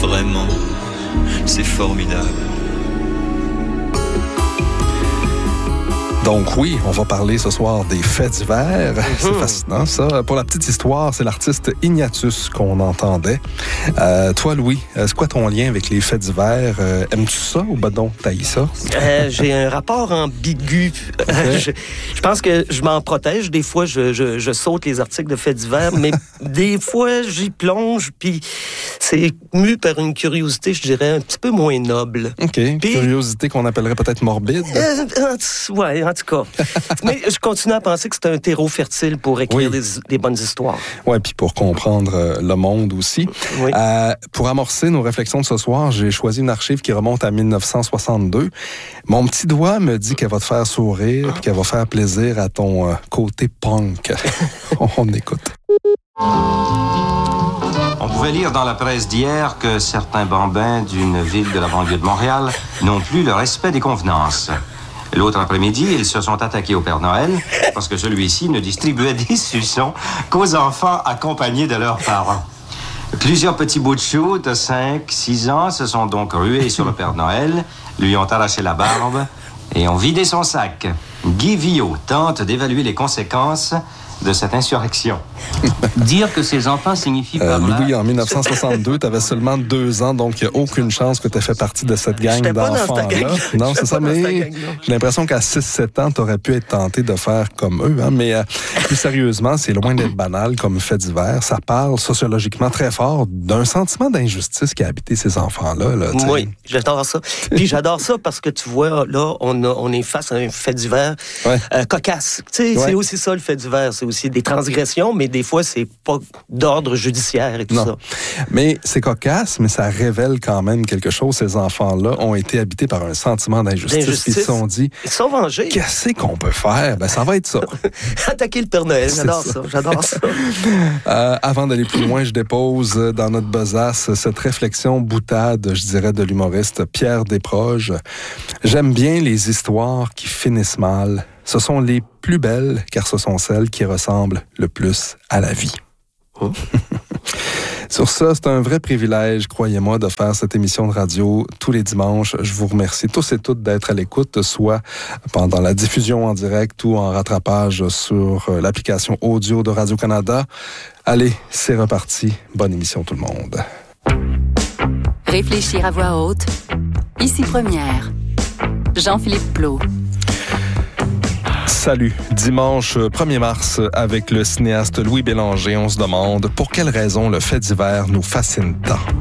Vraiment, c'est formidable. Donc oui, on va parler ce soir des faits divers. C'est fascinant, ça. Pour la petite histoire, c'est l'artiste Ignatius qu'on entendait. Toi, Louis, c'est quoi ton lien avec les faits divers? Aimes-tu ça ou ben non, t'haïs ça? J'ai un rapport ambigu. Okay. Je pense que je m'en protège. Des fois, je saute les articles de faits divers, mais des fois, j'y plonge, puis c'est mu par une curiosité, je dirais, un petit peu moins noble. OK. Puis, curiosité qu'on appellerait peut-être morbide? Ouais, en tout cas. Mais je continue à penser que c'est un terreau fertile pour écrire des bonnes histoires. Oui, puis pour comprendre le monde aussi. Oui. Pour amorcer nos réflexions de ce soir, j'ai choisi une archive qui remonte à 1962. Mon petit doigt me dit qu'elle va te faire sourire et qu'elle va faire plaisir à ton côté punk. On écoute. On pouvait lire dans la presse d'hier que certains bambins d'une ville de la banlieue de Montréal n'ont plus le respect des convenances. L'autre après-midi, ils se sont attaqués au Père Noël parce que celui-ci ne distribuait des suçons qu'aux enfants accompagnés de leurs parents. Plusieurs petits bouts de chou de 5, 6 ans se sont donc rués sur le Père Noël, lui ont arraché la barbe et ont vidé son sac. Guy Viaud tente d'évaluer les conséquences de cette insurrection. Dire que ces enfants signifient par là... Louis, en 1962, tu avais seulement 2 ans, donc il n'y a aucune chance que tu aies fait partie de cette gang d'enfants-là. Non, c'est ça, mais j'ai l'impression qu'à 6-7 ans, tu aurais pu être tenté de faire comme eux. Hein? Mais plus sérieusement, c'est loin d'être banal comme fait divers. Ça parle sociologiquement très fort d'un sentiment d'injustice qui a habité ces enfants-là. Là, oui, j'adore ça. Puis j'adore ça parce que tu vois, là, on est face à un fait divers cocasse. Tu sais, c'est aussi ça, le fait divers. C'est aussi des transgressions, mais des fois, c'est pas d'ordre judiciaire et tout ça. Mais c'est cocasse, mais ça révèle quand même quelque chose. Ces enfants-là ont été habités par un sentiment d'injustice. Ils se sont dit, ils se sont vengés. Qu'est-ce qu'on peut faire? Ben, ça va être ça. Attaquer le Père Noël, j'adore ça. Avant d'aller plus loin, je dépose dans notre besace cette réflexion boutade, je dirais, de l'humoriste Pierre Desproges. J'aime bien les histoires qui finissent mal. Ce sont les plus belles, car ce sont celles qui ressemblent le plus à la vie. Oh. Sur ça, c'est un vrai privilège, croyez-moi, de faire cette émission de radio tous les dimanches. Je vous remercie tous et toutes d'être à l'écoute, soit pendant la diffusion en direct ou en rattrapage sur l'application audio de Radio-Canada. Allez, c'est reparti. Bonne émission tout le monde. Réfléchir à voix haute. Ici Première. Jean-Philippe Plot. Salut. Dimanche 1er mars, avec le cinéaste Louis Bélanger, on se demande pour quelle raison le fait divers nous fascine tant.